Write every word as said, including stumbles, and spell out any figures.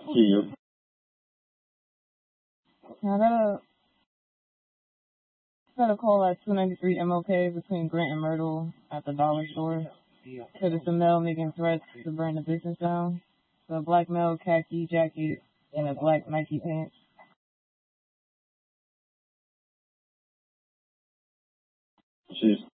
See you. Now got a got a call at two ninety-three M L K between Grant and Myrtle at the dollar store. Said it's a male making threats to burn the business down. So a black male khaki jacket and a black Nike pants. She's